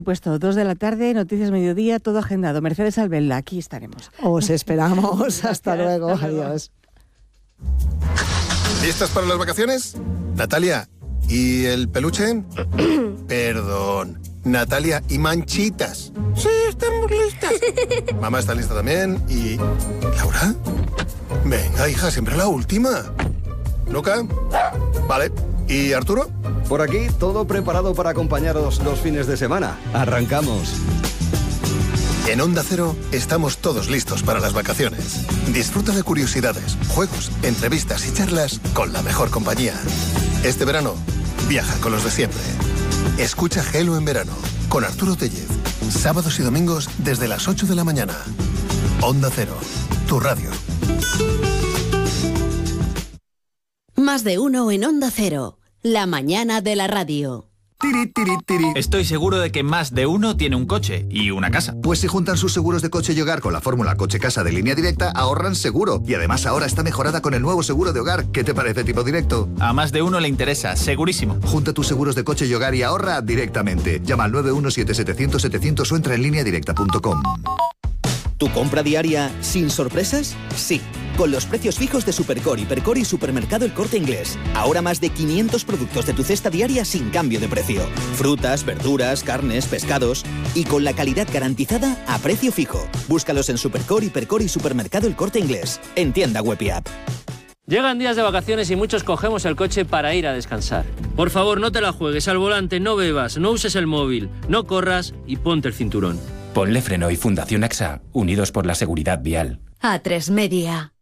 Puesto 2 de la tarde, Noticias Mediodía, todo agendado. Mercedes Albelda, aquí estaremos. Os esperamos. Hasta luego. Adiós. ¿Listas para las vacaciones? Natalia, ¿y el peluche? Perdón. Natalia, ¿y Manchitas? Sí, estamos listas. Mamá está lista también. ¿Y Laura? Venga, hija, siempre la última. ¿Luca? Vale. ¿Y Arturo? Por aquí, todo preparado para acompañaros los fines de semana. ¡Arrancamos! En Onda Cero estamos todos listos para las vacaciones. Disfruta de curiosidades, juegos, entrevistas y charlas con la mejor compañía. Este verano, viaja con los de siempre. Escucha Gelo en verano, con Arturo Tellez. Sábados y domingos desde las 8 de la mañana. Onda Cero, tu radio. Más de uno en Onda Cero. La mañana de la radio. Estoy seguro de que más de uno tiene un coche y una casa. Pues si juntan sus seguros de coche y hogar con la fórmula coche-casa de Línea Directa, ahorran seguro. Y además ahora está mejorada con el nuevo seguro de hogar. ¿Qué te parece, Tipo Directo? A más de uno le interesa, segurísimo. Junta tus seguros de coche y hogar y ahorra directamente. Llama al 917-700-700 o entra en lineadirecta.com. ¿Tu compra diaria sin sorpresas? Sí, con los precios fijos de Supercore, Hipercore y Supermercado El Corte Inglés. Ahora más de 500 productos de tu cesta diaria sin cambio de precio. Frutas, verduras, carnes, pescados y con la calidad garantizada a precio fijo. Búscalos en Supercore, Hipercore y Supermercado El Corte Inglés. En tienda web y app. Llegan días de vacaciones y muchos cogemos el coche para ir a descansar. Por favor, no te la juegues al volante, no bebas, no uses el móvil, no corras y ponte el cinturón. Ponle Freno y Fundación AXA, unidos por la seguridad vial. A3 Media.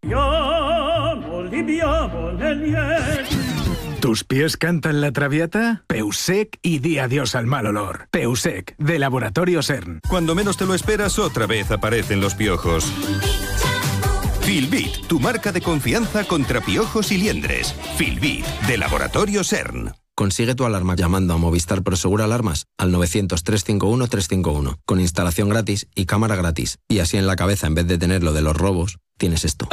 ¿Tus pies cantan la Traviata? Peusec y di adiós al mal olor. Peusec, de Laboratorio CERN. Cuando menos te lo esperas, otra vez aparecen los piojos. Filbit, tu marca de confianza contra piojos y liendres. Filbit, de Laboratorio CERN. Consigue tu alarma llamando a Movistar Prosegur Alarmas al 900-351-351, con instalación gratis y cámara gratis. Y así en la cabeza, en vez de tener lo de los robos, tienes esto.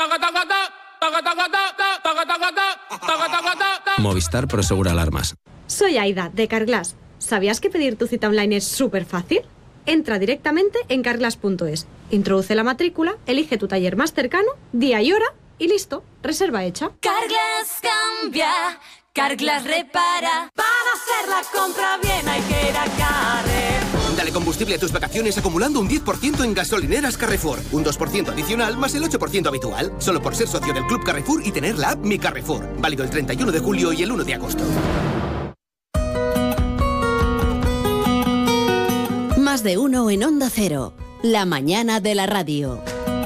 Movistar Prosegur Alarmas. Soy Aida, de Carglass. ¿Sabías que pedir tu cita online es súper fácil? Entra directamente en carglass.es, introduce la matrícula, elige tu taller más cercano, día y hora y listo, reserva hecha. Carglass cambia, Carglass repara. Para hacer la compra bien hay que ir a Carrefour. Dale combustible a tus vacaciones acumulando un 10% en gasolineras Carrefour. Un 2% adicional más el 8% habitual. Solo por ser socio del Club Carrefour y tener la app Mi Carrefour. Válido el 31 de julio y el 1 de agosto. Más de uno en Onda Cero. La mañana de la radio.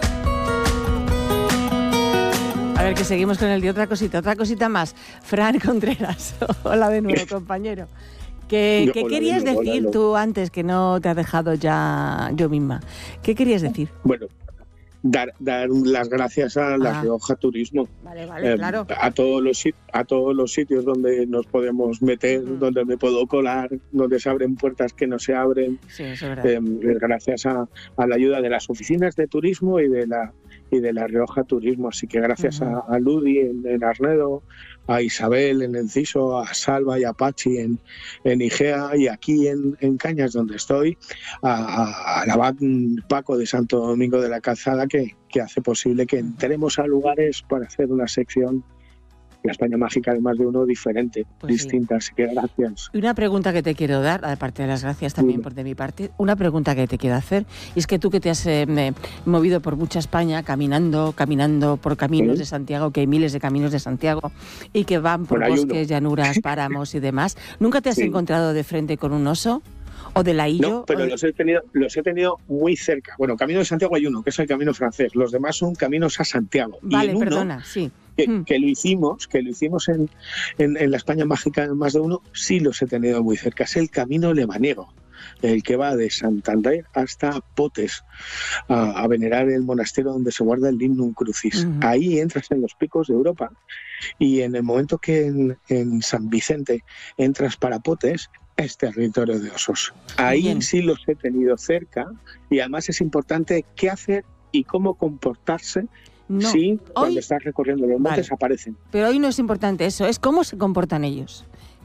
A ver, que seguimos con el de otra cosita más. Fran Contreras, hola de nuevo, compañero. ¿Qué querías decir tú antes, que no te ha dejado ya yo misma? ¿Qué querías decir? Bueno, dar las gracias a La Rioja Turismo. Vale, claro. A todos los sitios donde nos podemos meter, donde me puedo colar, donde se abren puertas que no se abren. Sí, eso es verdad. Gracias a la ayuda de las oficinas de turismo y de La Rioja Turismo. Así que gracias a Ludi en Arnedo, a Isabel en Enciso, a Salva y a Pachi en Igea y aquí en Cañas, donde estoy, a la Paco de Santo Domingo de la Calzada, que hace posible que entremos a lugares para hacer una sección La España Mágica de Más de Uno diferente, distinta, así que gracias. Y una pregunta que te quiero dar, aparte de las gracias también por de mi parte, una pregunta que te quiero hacer, y es que tú que te has movido por mucha España, caminando por caminos de Santiago, que hay miles de caminos de Santiago, y que van por bosques, llanuras, páramos y demás, ¿nunca te has encontrado de frente con un oso? ¿O de la Illo? No, pero los he tenido muy cerca. Bueno, Camino de Santiago hay uno, que es el Camino Francés. Los demás son caminos a Santiago. Vale, perdona, sí. Que lo hicimos en La España Mágica de Más de Uno, sí los he tenido muy cerca. Es el Camino Lebaniego, el que va de Santander hasta Potes a venerar el monasterio donde se guarda el Lignum Crucis. Ahí entras en los picos de Europa y en el momento que en San Vicente entras para Potes, es territorio de osos. Ahí sí los he tenido cerca y además es importante qué hacer y cómo comportarse. Cuando estás recorriendo los montes aparecen. Pero hoy no es importante eso, es cómo se comportan ellos.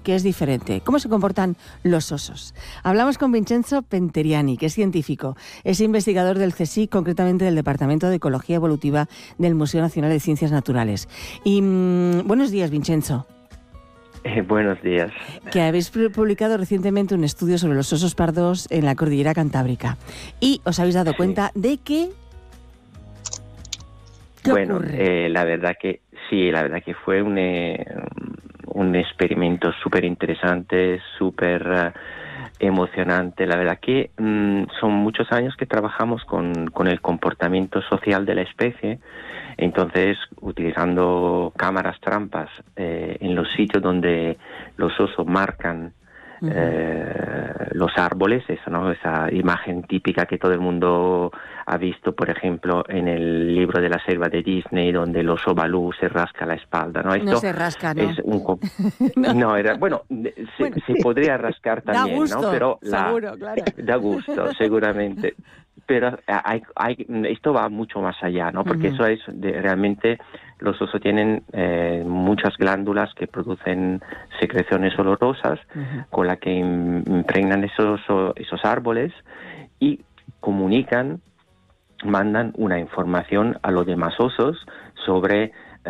que es diferente. ¿Cómo se comportan los osos? Hablamos con Vincenzo Penteriani, que es científico, es investigador del CSIC, concretamente del Departamento de Ecología Evolutiva del Museo Nacional de Ciencias Naturales. Y buenos días, Vincenzo. Buenos días. Que habéis publicado recientemente un estudio sobre los osos pardos en la cordillera cantábrica. Y os habéis dado cuenta de que... Bueno, la verdad que fue un experimento súper interesante, súper emocionante. La verdad que son muchos años que trabajamos con el comportamiento social de la especie. Entonces, utilizando cámaras trampas en los sitios donde los osos marcan los árboles, eso, ¿no? Esa imagen típica que todo el mundo ha visto, por ejemplo, en el libro de la selva de Disney, donde el oso Balú se rasca la espalda, ¿no? Esto no se rasca, ¿no? Es no, era bueno, se podría rascar también, da gusto, ¿no? Pero seguro, claro. Da gusto, seguramente. Pero esto va mucho más allá, ¿no? Porque eso es realmente los osos tienen muchas glándulas que producen secreciones olorosas con la que impregnan esos árboles y comunican, mandan una información a los demás osos sobre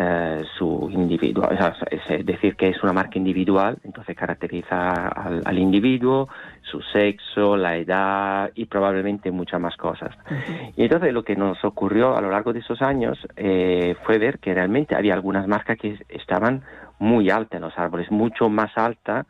su individuo, es decir, que es una marca individual, entonces caracteriza al individuo, su sexo, la edad y probablemente muchas más cosas. Y entonces lo que nos ocurrió a lo largo de esos años fue ver que realmente había algunas marcas que estaban muy altas en los árboles, mucho más alta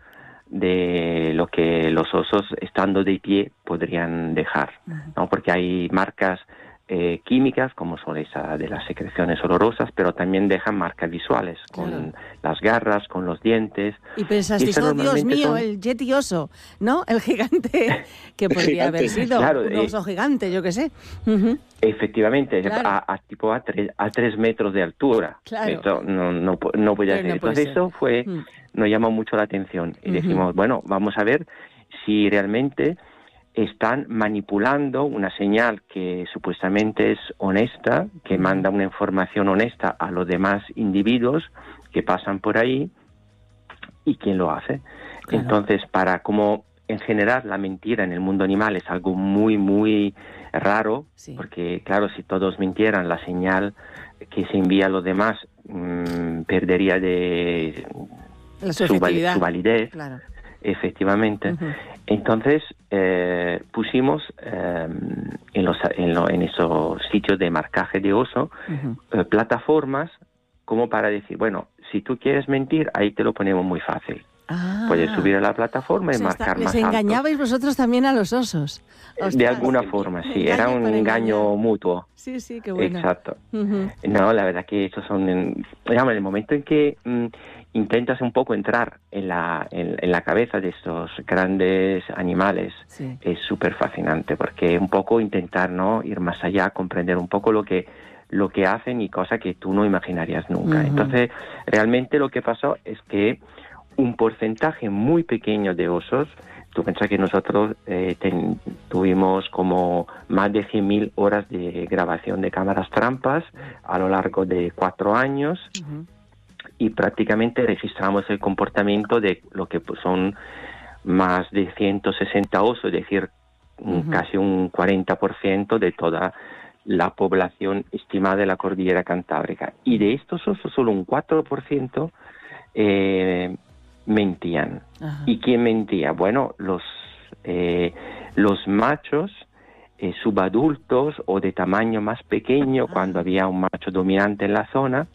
de lo que los osos estando de pie podrían dejar, ¿no? Porque hay marcas químicas, como son esa de las secreciones olorosas, pero también dejan marcas visuales, con las garras, con los dientes. Y pensasteis, oh Dios mío, el yeti oso, ¿no? El gigante que podría haber sido, un oso gigante, yo qué sé. Efectivamente, tipo a 3 metros de altura. Claro. Esto no podía ser. Entonces eso nos llamó mucho la atención. Y decimos, bueno, vamos a ver si realmente están manipulando una señal que supuestamente es honesta, que manda una información honesta a los demás individuos que pasan por ahí, y quién lo hace. Claro. Entonces, como en general la mentira en el mundo animal es algo muy, muy raro, porque claro, si todos mintieran, la señal que se envía a los demás perdería de su validez. Claro. Efectivamente. Entonces pusimos en esos sitios de marcaje de oso plataformas como para decir, bueno, si tú quieres mentir, ahí te lo ponemos muy fácil. Puedes subir a la plataforma y marcar más alto. ¿Les engañabais vosotros también a los osos? Ostras, de alguna forma, sí. Era un engaño mutuo. Sí, qué bueno. Exacto. No, la verdad que estos son... Digamos, en el momento en que intentas un poco entrar en la cabeza de estos grandes animales, es súper fascinante, porque un poco intentar, ¿no?, ir más allá, comprender un poco lo que hacen y cosas que tú no imaginarías nunca. Entonces, realmente lo que pasó es que un porcentaje muy pequeño de osos, tú piensas que nosotros tuvimos como más de 100.000 horas de grabación de cámaras trampas a lo largo de 4 años, y prácticamente registramos el comportamiento de lo que son más de 160 osos, es decir, casi un 40% de toda la población estimada de la cordillera cantábrica. Y de estos osos, solo un 4% mentían. ¿Y quién mentía? Bueno, los machos subadultos o de tamaño más pequeño, cuando había un macho dominante en la zona,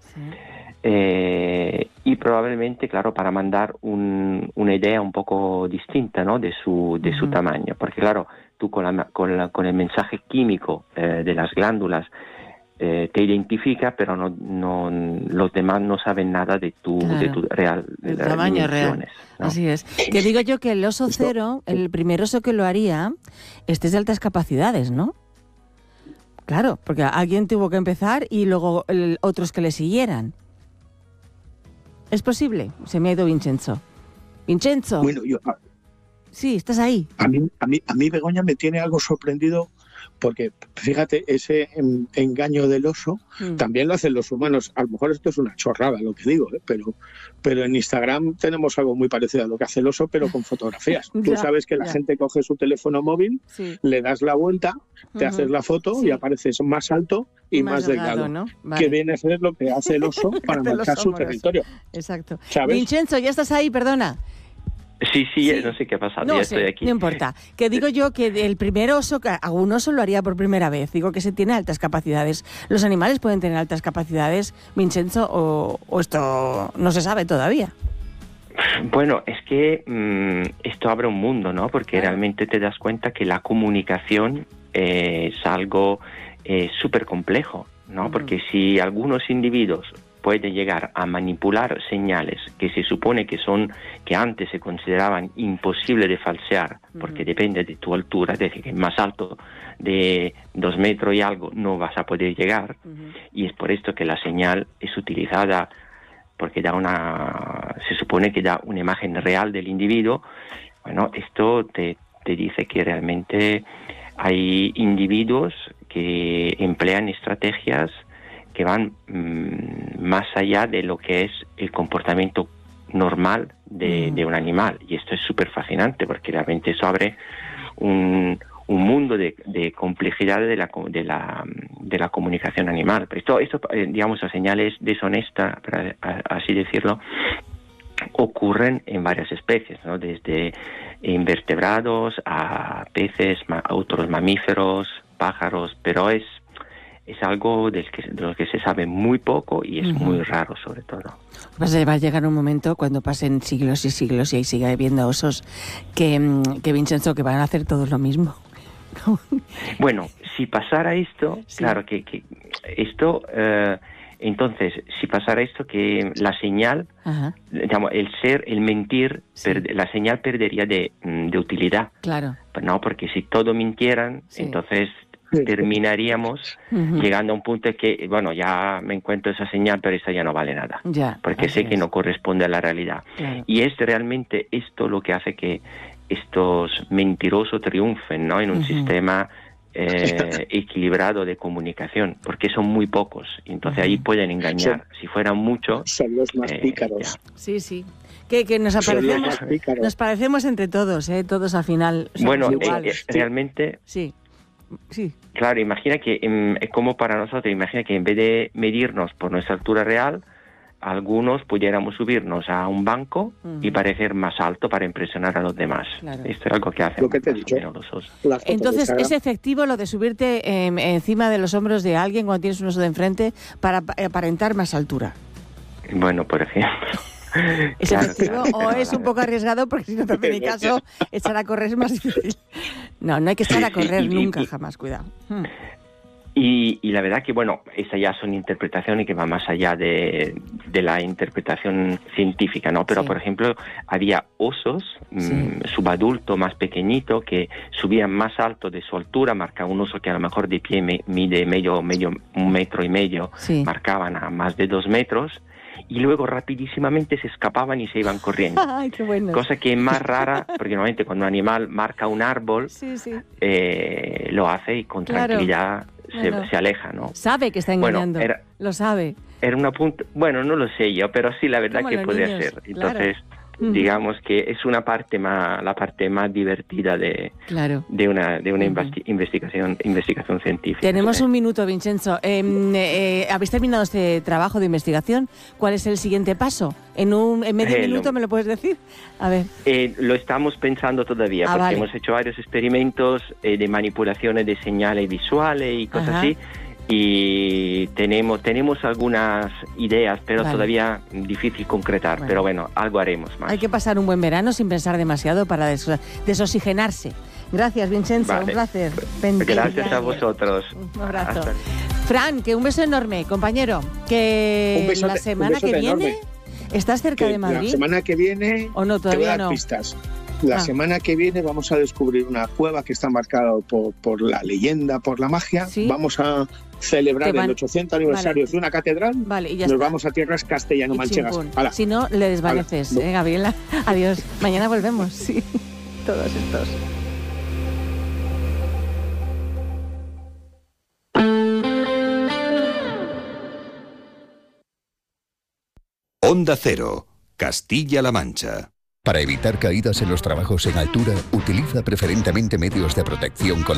y probablemente, claro, para mandar una idea un poco distinta, ¿no?, de su tamaño, porque claro, tú con el mensaje químico de las glándulas te identifica, pero los demás no saben nada de tu real tamaño real, ¿no? Así es. Que digo yo que el oso cero, el primer oso que lo haría, es de altas capacidades, ¿no? Claro, porque alguien tuvo que empezar y luego otros que le siguieran. ¿Es posible? Se me ha ido Vincenzo. ¡Vincenzo! Bueno, Sí, estás ahí. A mí, Begoña, me tiene algo sorprendido porque fíjate, ese engaño del oso también lo hacen los humanos. A lo mejor esto es una chorrada lo que digo, pero en Instagram tenemos algo muy parecido a lo que hace el oso, pero con fotografías. Tú sabes que la gente coge su teléfono móvil, le das la vuelta, te haces la foto y apareces más alto y más delgado, ¿no? Vale. Que viene a ser lo que hace el oso para marcar su territorio. Exacto. ¿Sabes? Vincenzo, ¿ya estás ahí? Perdona. Sí, no sé qué ha pasado, no ya sé, estoy aquí. No importa. Que digo yo que el primer oso, algún oso lo haría por primera vez. Digo que se tiene altas capacidades. ¿Los animales pueden tener altas capacidades, Vincenzo, o esto no se sabe todavía? Bueno, es que esto abre un mundo, ¿no? Porque realmente te das cuenta que la comunicación es algo súper complejo, ¿no? Porque si algunos individuos puede llegar a manipular señales que se supone que antes se consideraban imposibles de falsear, porque depende de tu altura, es decir, que más alto de 2 metros y algo no vas a poder llegar, y es por esto que la señal es utilizada, porque se supone que da una imagen real del individuo. Bueno, esto te dice que realmente hay individuos que emplean estrategias que van más allá de lo que es el comportamiento normal de un animal. Y esto es súper fascinante, porque realmente eso abre un mundo de complejidad de la comunicación animal. Pero esto digamos, a señales deshonestas, para así decirlo, ocurren en varias especies, ¿no? Desde invertebrados a peces, a otros mamíferos, pájaros, pero es algo de lo que se sabe muy poco y es muy raro, sobre todo. Va a llegar un momento, cuando pasen siglos y siglos y ahí siga habiendo osos, que Vincenzo, que van a hacer todos lo mismo. Bueno, si pasara esto, claro que esto, entonces, si pasara esto, que la señal, digamos, el mentir, la señal perdería de utilidad. Claro. No, porque si todo mintieran, entonces terminaríamos llegando a un punto que, bueno, ya me encuentro esa señal, pero esa ya no vale nada, porque sé que no corresponde a la realidad. Claro. Y es realmente esto lo que hace que estos mentirosos triunfen, ¿no? En un sistema equilibrado de comunicación, porque son muy pocos, entonces ahí pueden engañar. Si fueran muchos, son los más pícaros. Sí. Que nos parecemos entre todos, todos al final somos iguales. Realmente... Sí. Claro, imagina que es como para nosotros, imagina que en vez de medirnos por nuestra altura real, algunos pudiéramos subirnos a un banco y parecer más alto para impresionar a los demás. Claro. Esto es algo que hacen lo que te he dicho. Los osos. Entonces, ¿es efectivo lo de subirte encima de los hombros de alguien cuando tienes un oso de enfrente para aparentar más altura? Bueno, por ejemplo... ¿Es efectivo o es un poco arriesgado? Porque si no te hace ni caso, echar a correr es más difícil. No hay que echar a correr nunca, jamás, cuidado. Y la verdad que, bueno, esas ya son interpretaciones que van más allá de la interpretación científica, ¿no? Pero, por ejemplo, había osos subadultos más pequeñitos que subían más alto de su altura, marcaban un oso que a lo mejor de pie mide un metro y medio, marcaban a más de 2 metros, y luego rapidísimamente se escapaban y se iban corriendo. Ay, qué bueno. Cosa que es más rara, porque normalmente cuando un animal marca un árbol, lo hace y con tranquilidad se aleja, ¿no? Sabe que está engañando, lo sabe. Era una punta, bueno, no lo sé yo, pero sí, la verdad que puede hacer. Entonces, digamos que es la parte más divertida de una investigación científica. Tenemos un minuto, Vincenzo. ¿Habéis terminado este trabajo de investigación? ¿Cuál es el siguiente paso? ¿En medio minuto me lo puedes decir? A ver. Lo estamos pensando todavía, porque hemos hecho varios experimentos de manipulaciones de señales visuales y cosas así. Y tenemos algunas ideas, pero todavía difícil concretar. Bueno. Pero bueno, algo haremos más. Hay que pasar un buen verano sin pensar demasiado para desoxigenarse. Gracias, Vincenzo, un placer. Gracias a vosotros. Un abrazo. Fran, que un beso enorme, compañero. Que la semana que viene estás cerca de Madrid. La semana que viene ¿O no, todavía te voy a dar pistas. La semana que viene vamos a descubrir una cueva que está marcada por la leyenda, por la magia. Vamos a celebrar el 800 aniversario de una catedral. Y ya nos vamos a tierras castellano-manchegas. Si no, le desvaneces, Gabriela. Adiós. Mañana volvemos. Sí, todos estos. Onda Cero, Castilla-La Mancha. Para evitar caídas en los trabajos en altura, utiliza preferentemente medios de protección con